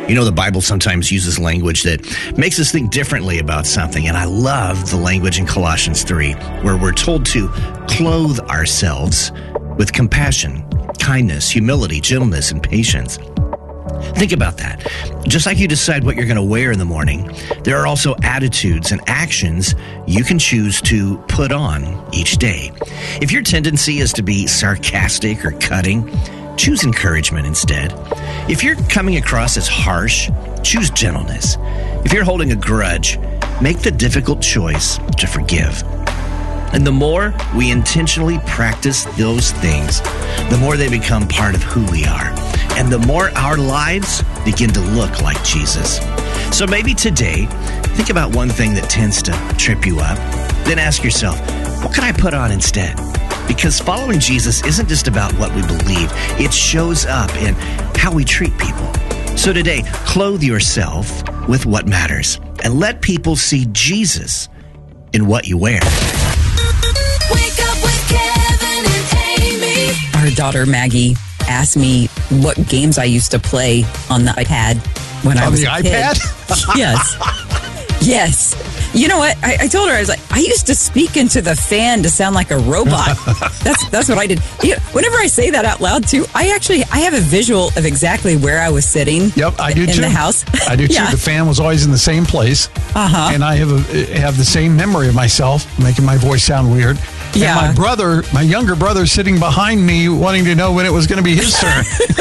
You know, the Bible sometimes uses language that makes us think differently about something. And I love the language in Colossians 3, where we're told to clothe ourselves with compassion, kindness, humility, gentleness, and patience. Think about that. Just like you decide what you're going to wear in the morning, there are also attitudes and actions you can choose to put on each day. If your tendency is to be sarcastic or cutting, choose encouragement instead. If you're coming across as harsh, choose gentleness. If you're holding a grudge, make the difficult choice to forgive. And the more we intentionally practice those things, the more they become part of who we are. And the more our lives begin to look like Jesus. So maybe today, think about one thing that tends to trip you up. Then ask yourself, what can I put on instead? Because following Jesus isn't just about what we believe. It shows up in how we treat people. So today, clothe yourself with what matters and let people see Jesus in what you wear. Wake up with Kevin and Amy. Our daughter Maggie asked me what games I used to play on the iPad when I was a kid. On the iPad? Yes. You know what? I told her, I was like, I used to speak into the fan to sound like a robot. That's what I did. You know, whenever I say that out loud, too, I have a visual of exactly where I was sitting. Yep, I do in too. the house. I do too. Yeah. The fan was always in the same place. Uh-huh. And I have the same memory of myself, making my voice sound weird. Yeah. And my younger brother, sitting behind me, wanting to know when it was going to be his turn.